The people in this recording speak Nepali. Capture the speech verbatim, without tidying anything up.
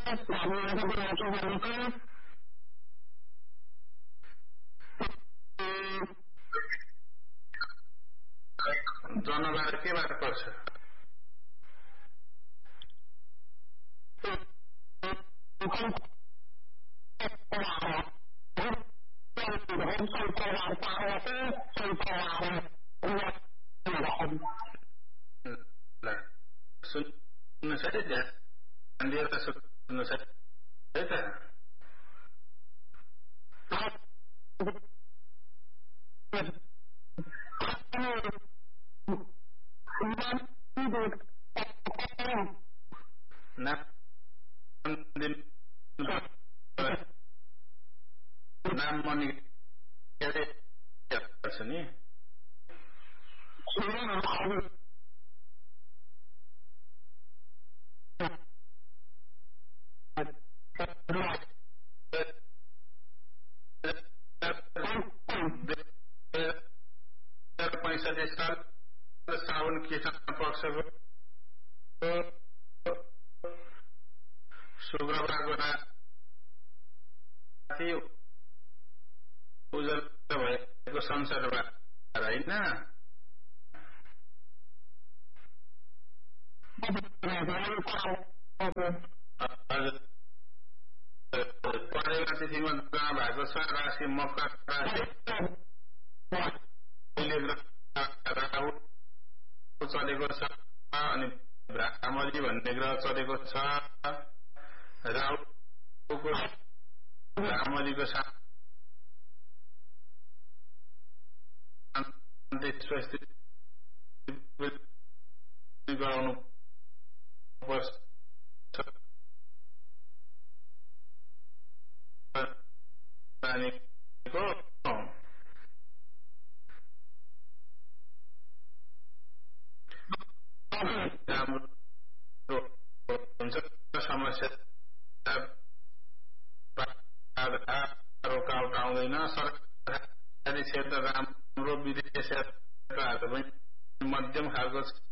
जनबार के बार पर्छ सुन्नु छ ध्यान दिएर सुन्नु छ है त नाम मनि पर्छ नि पैँसठी साल साउन कृष्ण पक्षको शुक्रबारको राति उज्जवल भएको संसारबाट होइन परेवा तिथिमा जहाँ भएको छ राशि मकर राशि राहु चलेको छ अनि ब्राह्मणी भन्ने ग्रह चलेको छ राहुको ब्राह्मणीको शान्ति स्वस्थ गराउनु पर्छ प्राणीको राम्रो हुन्छ समस्या रोकावट आउँदैन सरकारी क्षेत्र राम्रो विदेश यात्राहरू पनि मध्यम खालको छ